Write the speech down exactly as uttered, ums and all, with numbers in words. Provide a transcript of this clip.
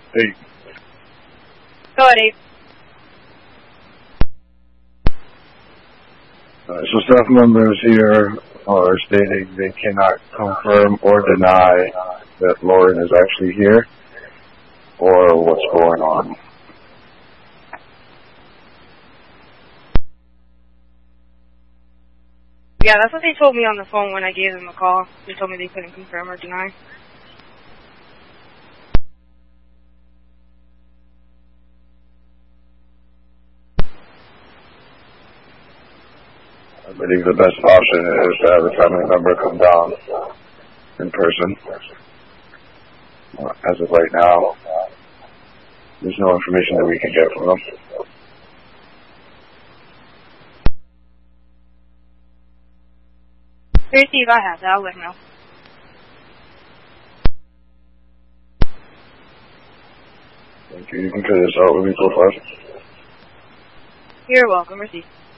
Hey. Go ahead, Abe. Uh, so staff members here are stating they cannot confirm or deny that Lauren is actually here or what's going on. Yeah, that's what they told me on the phone when I gave them a call. They told me they couldn't confirm or deny. I believe the best option is to have a family member come down in person. Uh, as of right now, there's no information that we can get from them. Here, see if I have that. I'll let him know. Thank you. You can clear this out with me, so far. You're welcome. Receive.